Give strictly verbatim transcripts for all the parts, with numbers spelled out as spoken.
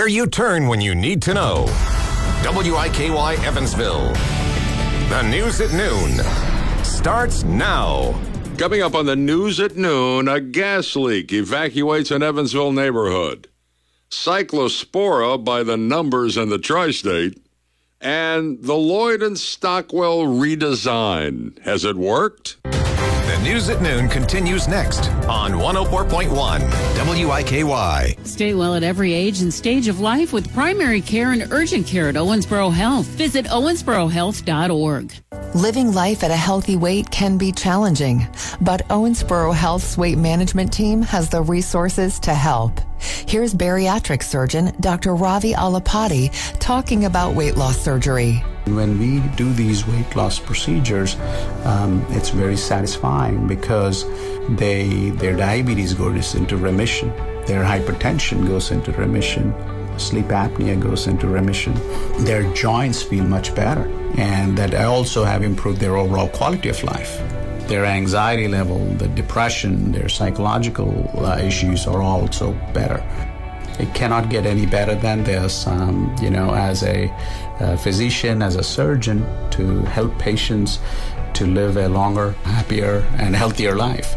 where you turn when you need to know. W I K Y Evansville. The news at noon starts now. Coming up on the news at noon, a gas leak evacuates an Evansville neighborhood. Cyclospora by the numbers in the tri-state. And the Lloyd and Stockwell redesign. Has it worked? The news at noon continues next on one oh four point one W I K Y. Stay well at every age and stage of life with primary care and urgent care at Owensboro Health. Visit owensboro health dot org. Living life at a healthy weight can be challenging, but Owensboro Health's weight management team has the resources to help. Here's bariatric surgeon Doctor Ravi Alapati talking about weight loss surgery. When we do these weight loss procedures, um, it's very satisfying because they their diabetes goes into remission, their hypertension goes into remission, sleep apnea goes into remission, their joints feel much better, and that also have improved their overall quality of life. Their anxiety level, the depression, their psychological uh, issues are also better. It cannot get any better than this, um, you know, as a, a physician, as a surgeon, to help patients to live a longer, happier, and healthier life.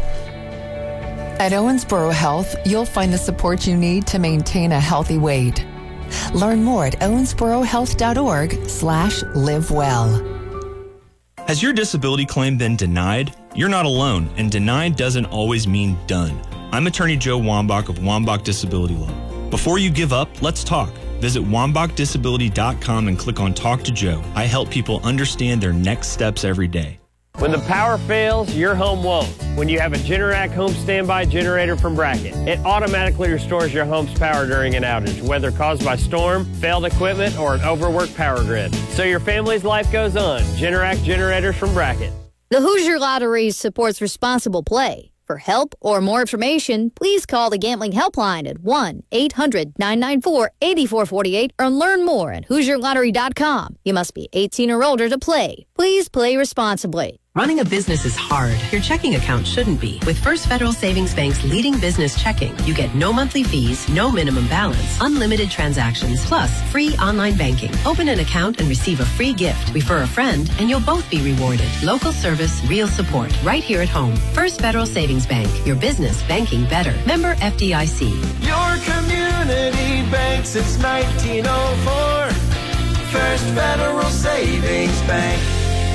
At Owensboro Health, you'll find the support you need to maintain a healthy weight. Learn more at owensboro health dot org slash live well. Has your disability claim been denied? You're not alone, and denied doesn't always mean done. I'm attorney Joe Wambach of Wambach Disability Law. Before you give up, let's talk. Visit wambach disability dot com and click on Talk to Joe. I help people understand their next steps every day. When the power fails, your home won't. When you have a Generac home standby generator from Bracket, it automatically restores your home's power during an outage, whether caused by storm, failed equipment, or an overworked power grid. So your family's life goes on. Generac generators from Bracket. The Hoosier Lottery supports responsible play. For help or more information, please call the Gambling Helpline at one eight hundred nine nine four eight four four eight or learn more at hoosier lottery dot com. You must be eighteen or older to play. Please play responsibly. Running a business is hard. Your checking account shouldn't be. With First Federal Savings Bank's leading business checking, you get no monthly fees, no minimum balance, unlimited transactions, plus free online banking. Open an account and receive a free gift. Refer a friend and you'll both be rewarded. Local service, real support, right here at home. First Federal Savings Bank, your business banking better. Member F D I C. Your community bank since nineteen oh four. First Federal Savings Bank.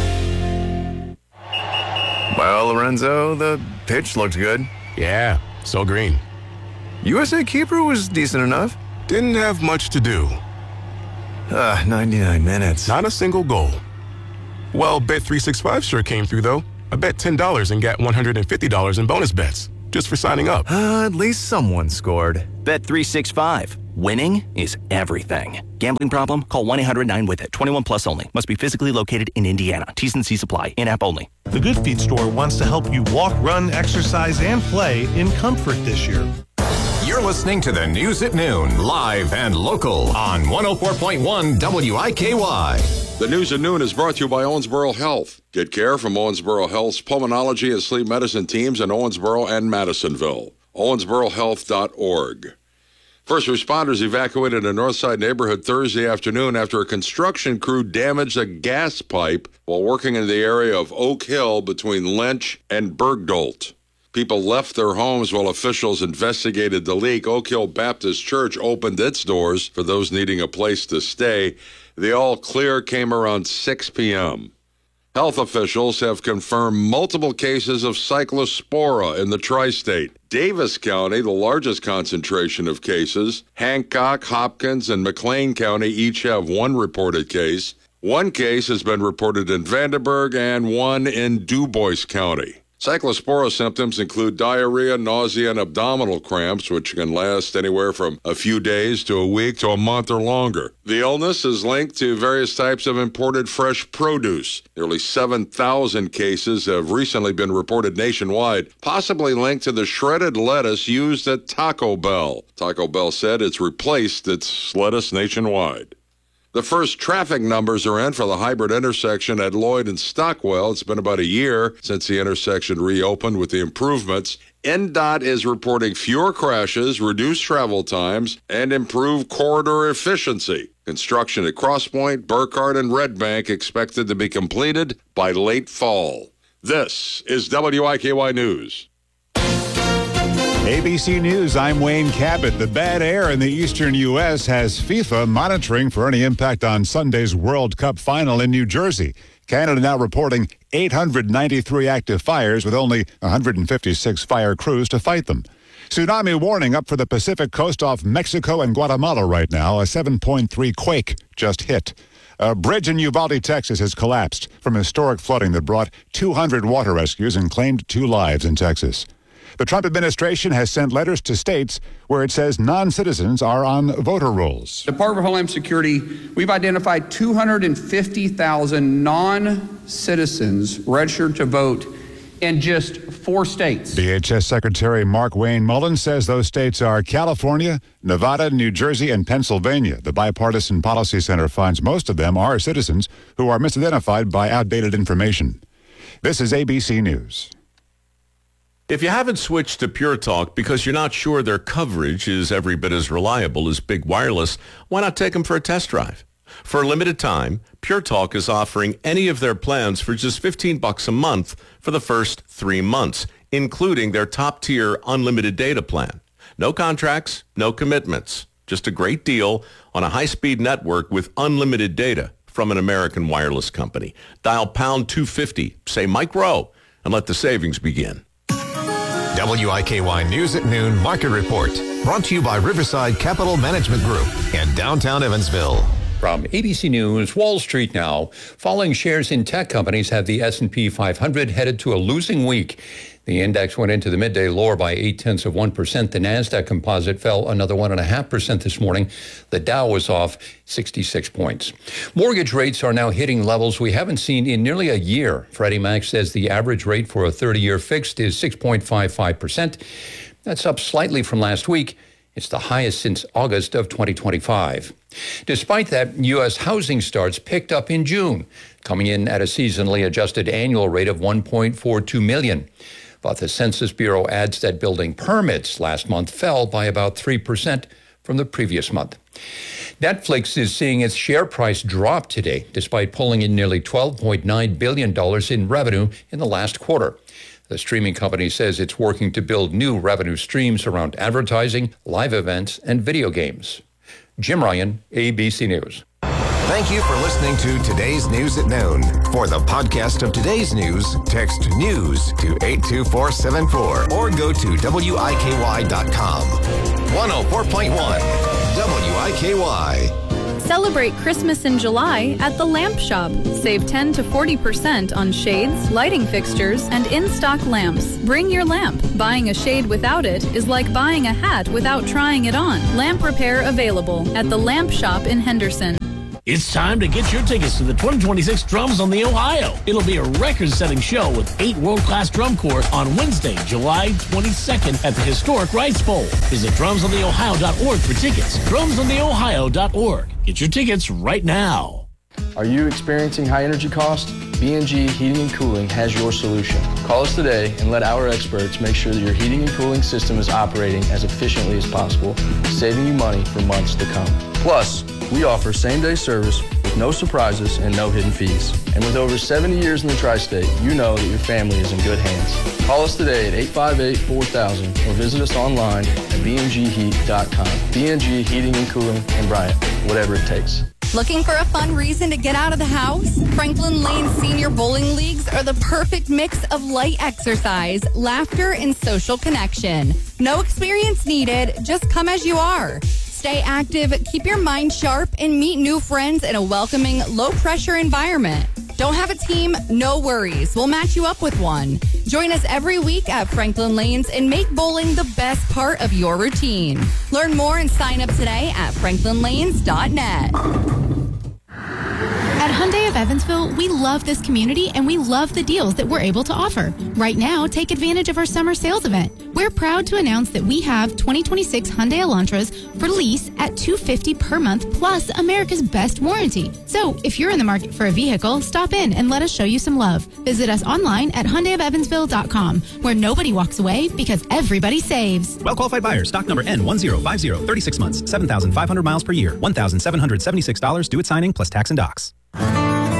Well, Lorenzo, the pitch looked good. Yeah, so green. U S A Keeper was decent enough. Didn't have much to do. Ah, uh, ninety-nine minutes. Not a single goal. Well, Bet three sixty-five sure came through, though. I bet ten dollars and got one hundred fifty dollars in bonus bets, just for signing up. Uh, at least someone scored. Bet three sixty-five. Winning is everything. Gambling problem? Call one eight hundred nine with it. twenty-one plus only. Must be physically located in Indiana. T's and C's apply. In-app only. The Good Feet store wants to help you walk, run, exercise, and play in comfort this year. You're listening to the News at Noon, live and local on one oh four point one W I K Y. The News at Noon is brought to you by Owensboro Health. Get care from Owensboro Health's pulmonology and sleep medicine teams in Owensboro and Madisonville. owensboro health dot org. First responders evacuated a Northside neighborhood Thursday afternoon after a construction crew damaged a gas pipe while working in the area of Oak Hill between Lynch and Bergdolt. People left their homes while officials investigated the leak. Oak Hill Baptist Church opened its doors for those needing a place to stay. The all clear came around six p.m. Health officials have confirmed multiple cases of cyclospora in the tri-state. Davis County, the largest concentration of cases. Hancock, Hopkins, and McLean County each have one reported case. One case has been reported in Vandenberg and one in Dubois County. Cyclospora symptoms include diarrhea, nausea, and abdominal cramps, which can last anywhere from a few days to a week to a month or longer. The illness is linked to various types of imported fresh produce. Nearly seven thousand cases have recently been reported nationwide, possibly linked to the shredded lettuce used at Taco Bell. Taco Bell said it's replaced its lettuce nationwide. The first traffic numbers are in for the hybrid intersection at Lloyd and Stockwell. It's been about a year since the intersection reopened with the improvements. N D O T is reporting fewer crashes, reduced travel times, and improved corridor efficiency. Construction at Crosspoint, Burkhardt, and Red Bank expected to be completed by late fall. This is W I K Y News. A B C News, I'm Wayne Cabot. The bad air in the eastern U S has FIFA monitoring for any impact on Sunday's World Cup final in New Jersey. Canada now reporting eight hundred ninety-three active fires with only one hundred fifty-six fire crews to fight them. Tsunami warning up for the Pacific coast off Mexico and Guatemala right now. A seven point three quake just hit. A bridge in Uvalde, Texas has collapsed from historic flooding that brought two hundred water rescues and claimed two lives in Texas. The Trump administration has sent letters to states where it says non-citizens are on voter rolls. Department of Homeland Security, we've identified two hundred fifty thousand non-citizens registered to vote in just four states. D H S Secretary Mark Wayne Mullin says those states are California, Nevada, New Jersey, and Pennsylvania. The Bipartisan Policy Center finds most of them are citizens who are misidentified by outdated information. This is A B C News. If you haven't switched to Pure Talk because you're not sure their coverage is every bit as reliable as Big Wireless, why not take them for a test drive? For a limited time, Pure Talk is offering any of their plans for just fifteen bucks a month for the first three months, including their top-tier unlimited data plan. No contracts, no commitments. Just a great deal on a high-speed network with unlimited data from an American wireless company. Dial pound two fifty, say Mike Rowe, and let the savings begin. W I K Y News at Noon Market Report. Brought to you by Riverside Capital Management Group and downtown Evansville. From A B C News, Wall Street now. Falling shares in tech companies have the S and P five hundred headed to a losing week. The index went into the midday lower by eight-tenths of one percent. The NASDAQ composite fell another one point five percent this morning. The Dow was off sixty-six points. Mortgage rates are now hitting levels we haven't seen in nearly a year. Freddie Mac says the average rate for a thirty-year fixed is six point five five percent. That's up slightly from last week. It's the highest since August of twenty twenty-five. Despite that, U S housing starts picked up in June, coming in at a seasonally adjusted annual rate of one point four two million. But the Census Bureau adds that building permits last month fell by about three percent from the previous month. Netflix is seeing its share price drop today, despite pulling in nearly twelve point nine billion dollars in revenue in the last quarter. The streaming company says it's working to build new revenue streams around advertising, live events, and video games. Jim Ryan, A B C News. Thank you for listening to Today's News at Noon. For the podcast of today's news, text NEWS to eight two four seven four or go to W I K Y dot com. one oh four point one W I K Y. Celebrate Christmas in July at the Lamp Shop. Save ten to forty percent on shades, lighting fixtures, and in-stock lamps. Bring your lamp. Buying a shade without it is like buying a hat without trying it on. Lamp repair available at the Lamp Shop in Henderson. It's time to get your tickets to the twenty twenty-six Drums on the Ohio. It'll be a record-setting show with eight world-class drum corps on Wednesday, July twenty-second at the historic Rice Bowl. Visit drums on the ohio dot org for tickets. drums on the ohio dot org. Get your tickets right now. Are you experiencing high energy costs? B and G Heating and Cooling has your solution. Call us today and let our experts make sure that your heating and cooling system is operating as efficiently as possible, saving you money for months to come. Plus, we offer same-day service with no surprises and no hidden fees. And with over seventy years in the tri-state, you know that your family is in good hands. Call us today at eight five eight, four thousand or visit us online at b n g heat dot com. B and G Heating and Cooling in Bryant, whatever it takes. Looking for a fun reason to get out of the house? Franklin Lane Senior Bowling Leagues are the perfect mix of light exercise, laughter, and social connection. No experience needed, just come as you are. Stay active, keep your mind sharp, and meet new friends in a welcoming, low-pressure environment. Don't have a team? No worries. We'll match you up with one. Join us every week at Franklin Lanes and make bowling the best part of your routine. Learn more and sign up today at franklin lanes dot net. At Hyundai of Evansville, we love this community and we love the deals that we're able to offer. Right now, take advantage of our summer sales event. We're proud to announce that we have twenty twenty-six Hyundai Elantras for lease at two hundred fifty dollars per month plus America's best warranty. So if you're in the market for a vehicle, stop in and let us show you some love. Visit us online at Hyundai of Evansville dot com, where nobody walks away because everybody saves. Well-qualified buyers. Stock number N one zero five zero, thirty-six months, seven thousand five hundred miles per year, one thousand seven hundred seventy-six dollars due at signing plus tax and docs.